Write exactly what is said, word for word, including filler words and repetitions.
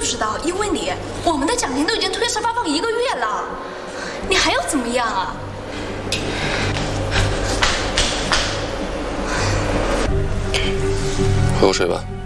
知道，因为你，我们的奖金都已经推迟发放一个月了，你还要怎么样啊？ 喝口水吧。